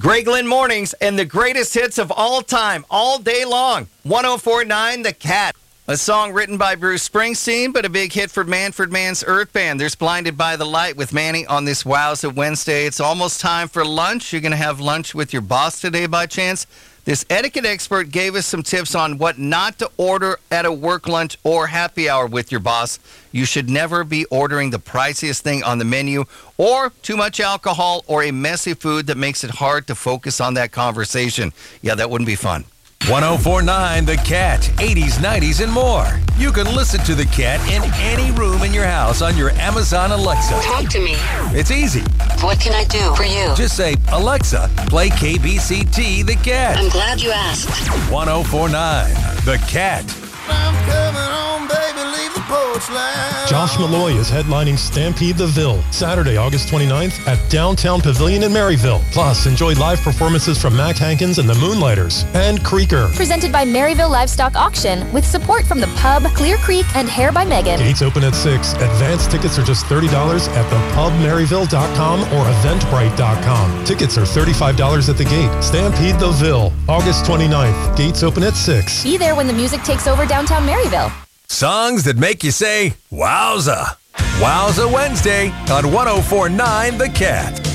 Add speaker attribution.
Speaker 1: Greg Lynn Mornings and the greatest hits of all time, all day long. 104.9 The Cat. A song written by Bruce Springsteen, but a big hit for Manfred Mann's Earth Band. There's Blinded by the Light with Manny on this Wowza Wednesday. It's almost time for lunch. You're going to have lunch with your boss today by chance? This etiquette expert gave us some tips on what not to order at a work lunch or happy hour with your boss. You should never be ordering the priciest thing on the menu or too much alcohol or a messy food that makes it hard to focus on that conversation. Yeah, that wouldn't be fun.
Speaker 2: 104.9 The Cat, 80s, 90s, and more. You can listen to The Cat in any room in your house on your Amazon Alexa.
Speaker 3: Talk to me.
Speaker 2: It's easy.
Speaker 3: What can I do for you?
Speaker 2: Just say, Alexa, play KBCT The Cat.
Speaker 3: I'm glad you asked.
Speaker 2: 104.9 The Cat.
Speaker 4: I'm coming home, baby, leave the porch light.
Speaker 5: Josh Malloy is headlining Stampede the Ville, Saturday, August 29th at Downtown Pavilion in Maryville. Plus, enjoy live performances from Mac Hankins and the Moonlighters and Creaker.
Speaker 6: Presented by Maryville Livestock Auction with support from the Pub, Clear Creek, and Hair by Megan.
Speaker 5: Gates open at 6. Advance tickets are just $30 at thepubmaryville.com or eventbrite.com. Tickets are $35 at the gate. Stampede the Ville, August 29th. Gates open at 6.
Speaker 6: Be there when the music takes over downtown Maryville.
Speaker 2: Songs that make you say, wowza. Wowza Wednesday on 104.9 The Cat.